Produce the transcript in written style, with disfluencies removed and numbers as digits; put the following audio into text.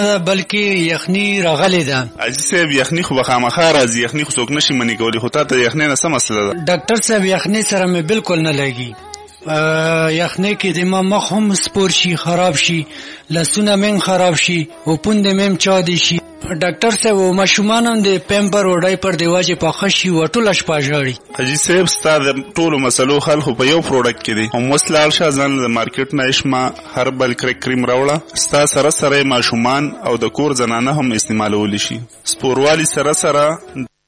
بلکې یخني راغلې ده. حاجي صاحب یخني خو به خامخا راځي، یخني خو څوک نشي منې کولی، خو تا ته یخنۍ نه څه مسله ده؟ ډاکټر صاحب یخنۍ سره مې بالکل نه لګي. یخنۍ کې د ما مخ هم سپور شي، خراب شي، لاسونه مې خراب شي او پوندې مې چاودې شي. ډاکټر صاحب او ماشومان هم د پیمپر او ډایپر د وجې پاخه شي او ټوله شپه ژاړي. حاجي صاحب ستا د ټولو مسلو حل خو په یو پروډکټ کې دی. هم اوس لاړ شه ځان د مارکیټ نه اشما هربل کریم راوړه، ستا سره سره ماشومان او د کور زنانه هم استعمالولی شي. سپوروالي سره سره